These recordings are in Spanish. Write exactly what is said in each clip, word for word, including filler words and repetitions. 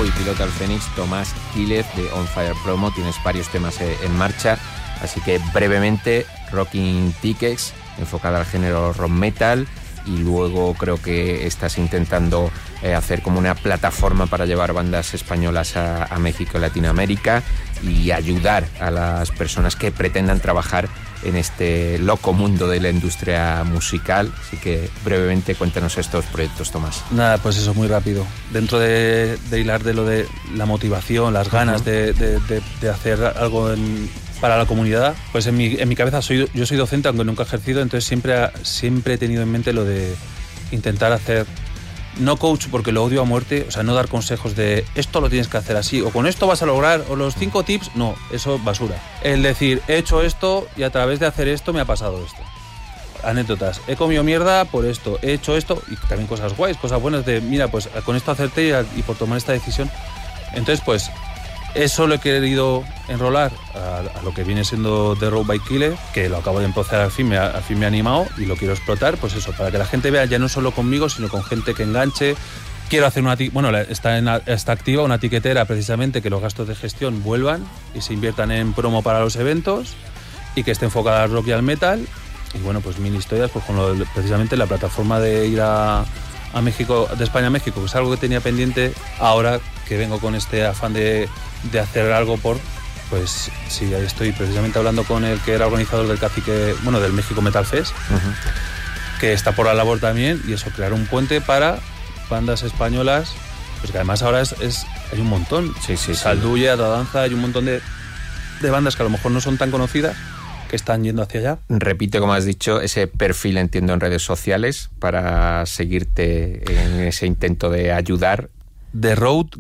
y pilota el Fénix, Tomás Quílez de On Fire Promo. Tienes varios temas en marcha, así que brevemente, Rocking Tickets, enfocada al género rock metal, y luego creo que estás intentando eh, hacer como una plataforma para llevar bandas españolas a, a México y Latinoamérica y ayudar a las personas que pretendan trabajar en este loco mundo de la industria musical. Así que brevemente cuéntanos estos proyectos, Tomás. Nada, pues eso, muy rápido. Dentro de, de hilar de lo de la motivación, las ganas uh-huh. de, de, de, de hacer algo en, para la comunidad, pues en mi, en mi cabeza soy, yo soy docente, aunque nunca he ejercido, entonces siempre, siempre he tenido en mente lo de intentar hacer, no coach porque lo odio a muerte, o sea, no dar consejos de esto lo tienes que hacer así, o con esto vas a lograr, o los cinco tips, no, eso basura. El decir, he hecho esto y a través de hacer esto me ha pasado esto. Anécdotas, he comido mierda por esto, he hecho esto, y también cosas guays, cosas buenas de, mira, pues con esto acerté y, y por tomar esta decisión. Entonces, pues, eso lo he querido enrolar a, a lo que viene siendo The Road by Quílez, que lo acabo de empezar, al fin, me ha, al fin me ha animado y lo quiero explotar, pues eso, para que la gente vea ya no solo conmigo, sino con gente que enganche. Quiero hacer una, bueno, está, en, está activa una tiquetera precisamente, que los gastos de gestión vuelvan y se inviertan en promo para los eventos y que esté enfocada al rock y al metal. Y bueno, pues mil historias, pues con lo, precisamente la plataforma de ir a, a México, de España a México, que es algo que tenía pendiente, ahora que vengo con este afán de de hacer algo por, pues sí, ahí estoy precisamente hablando con el que era organizador del Cacique, bueno, del México Metal Fest, uh-huh. que está por la labor también, y eso, crear un puente para bandas españolas, pues que además ahora es, es hay un montón, sí, sí, Salduye, Atadanza, hay un montón de, de bandas que a lo mejor no son tan conocidas, que están yendo hacia allá. Repite, como has dicho, ese perfil, entiendo, en redes sociales para seguirte en ese intento de ayudar. The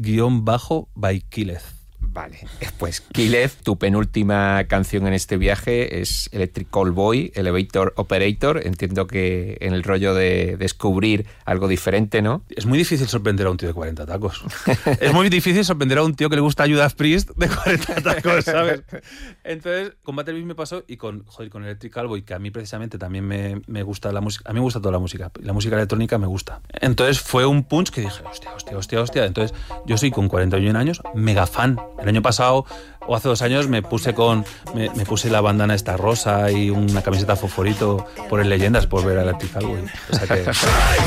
Road-by Quílez. Vale, pues Quílez, tu penúltima canción en este viaje es Electric Callboy, Elevator Operator. Entiendo que en el rollo de descubrir algo diferente, ¿no? Es muy difícil sorprender a un tío de cuarenta tacos. Es muy difícil sorprender a un tío que le gusta Judas Priest de cuarenta tacos, ¿sabes? Entonces, con Battle Beast me pasó, y con, joder, con Electric Callboy, que a mí precisamente también me, me gusta la música. A mí me gusta toda la música, y la música electrónica me gusta. Entonces fue un punch que dije, hostia, hostia, hostia, hostia. Entonces yo soy con cuarenta y un años mega fan. El año pasado, o hace dos años, me puse con me, me puse la bandana esta rosa y una camiseta fosforito por el Leyendas por ver a Electric Callboy. O sea que